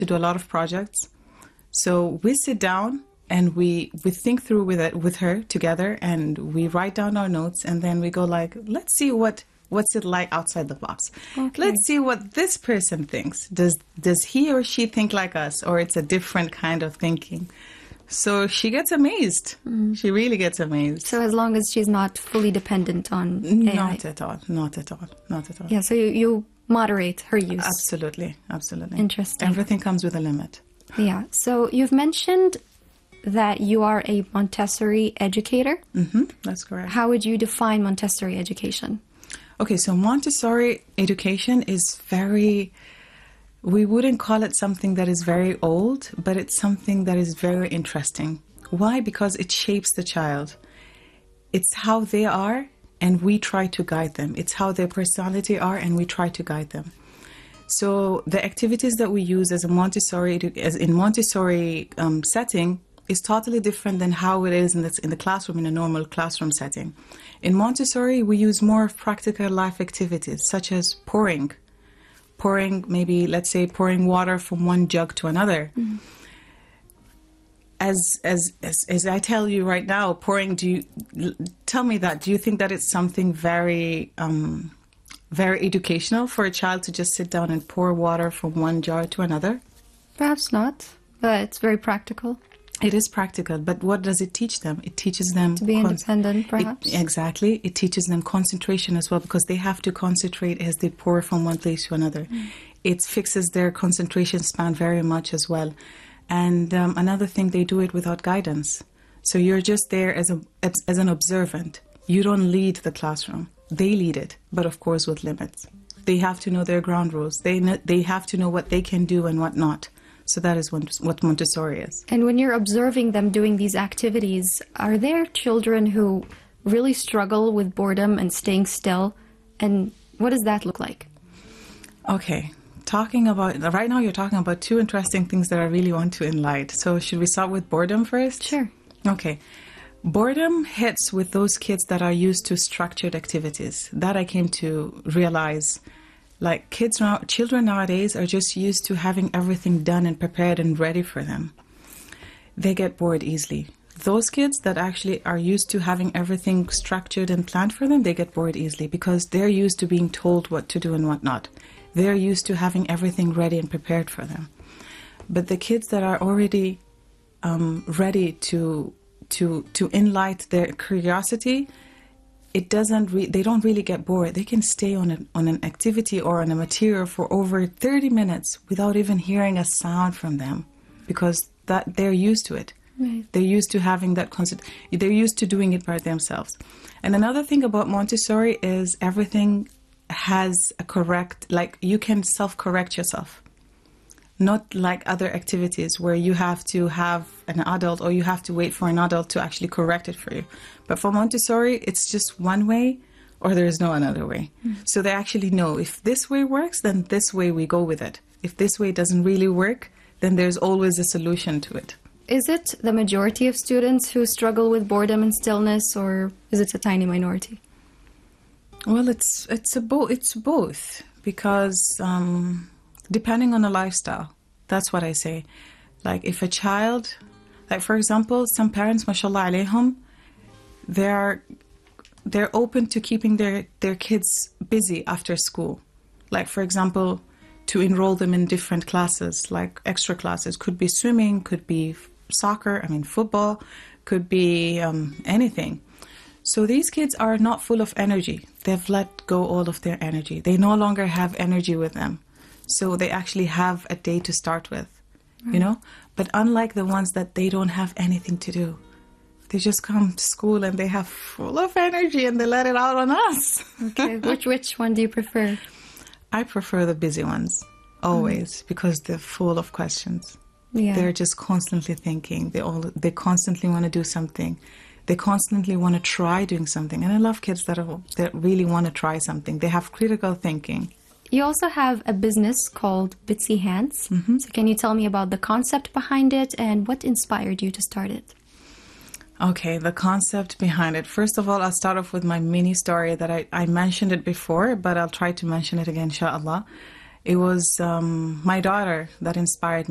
to do a lot of projects. So we sit down and we think through with her together, and we write down our notes, and then we go like, let's see what's it like outside the box. Okay. Let's see what this person thinks. Does he or she think like us, or it's a different kind of thinking? So she gets amazed. She really gets amazed. So as long as she's not fully dependent on AI. Not at all. Yeah, so you moderate her use. Absolutely. Interesting. Everything comes with a limit. Yeah. So you've mentioned that you are a Montessori educator. That's correct. How would you define Montessori education? Okay, so Montessori education is we wouldn't call it something that is very old, but it's something that is very interesting. Why? Because it shapes the child. It's how they are, and we try to guide them. It's how their personality are, and we try to guide them. So the activities that we use as in Montessori setting is totally different than how it is in the classroom, in a normal classroom setting. In Montessori, we use more practical life activities, such as pouring, maybe, let's say, pouring water from one jug to another. As I tell you right now, pouring, tell me that, do you think that it's something very educational for a child to just sit down and pour water from one jar to another? Perhaps not, but it's very practical. It is practical, but what does it teach them? It teaches them to be independent, perhaps. Exactly. It teaches them concentration as well, because they have to concentrate as they pour from one place to another. It fixes their concentration span very much as well. And another thing, they do it without guidance. So you're just there as an observant. You don't lead the classroom. They lead it, but of course with limits. They have to know their ground rules. They have to know what they can do and what not. So that is what Montessori is. And when you're observing them doing these activities, are there children who really struggle with boredom and staying still? And what does that look like? Okay. Right now you're talking about two interesting things that I really want to enlighten. So should we start with boredom first? Sure. Okay. Boredom hits with those kids that are used to structured activities. That I came to realize. Like children nowadays are just used to having everything done and prepared and ready for them. They get bored easily. Those kids that actually are used to having everything structured and planned for them, they get bored easily because they're used to being told what to do and what not. They're used to having everything ready and prepared for them. But the kids that are already ready to enlight their curiosity, they don't really get bored. They can stay on an activity or on a material for over 30 minutes without even hearing a sound from them, because they're used to it. Right. They're used to having that concept. They're used to doing it by themselves. And another thing about Montessori is everything has a correct, like you can self-correct yourself. Not like other activities where you have to have an adult or you have to wait for an adult to actually correct it for you. But for Montessori, it's just one way or there is no another way. So they actually know if this way works, then this way we go with it. If this way doesn't really work, then there's always a solution to it. Is it the majority of students who struggle with boredom and stillness, or is it a tiny minority? Well, it's both because depending on the lifestyle, that's what I say. Like if a child, like for example, some parents, mashallah alayhum, they're open to keeping their kids busy after school. Like for example, to enroll them in different classes, like extra classes. Could be swimming, could be football, could be anything. So these kids are not full of energy. They've let go all of their energy. They no longer have energy with them. So they actually have a day to start with, you know? But unlike the ones that they don't have anything to do, they just come to school and they have full of energy and they let it out on us. Okay, which one do you prefer? I prefer the busy ones, always, because they're full of questions. Yeah. They're just constantly thinking. They constantly want to do something. They constantly want to try doing something. And I love kids that really want to try something. They have critical thinking. You also have a business called Bitsy Hands. So can you tell me about the concept behind it and what inspired you to start it? Okay, the concept behind it. First of all, I'll start off with my mini story that I mentioned it before, but I'll try to mention it again, inshallah. It was my daughter that inspired me.